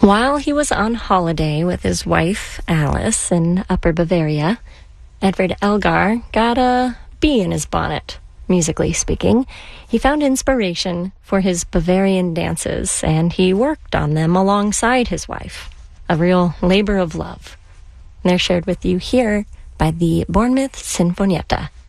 While he was on holiday with his wife, Alice, in Upper Bavaria, Edvard Elgar got a bee in his bonnet, musically speaking. He found inspiration for his Bavarian dances, and he worked on them alongside his wife. A real labor of love. They're shared with you here by the Bournemouth Sinfonietta.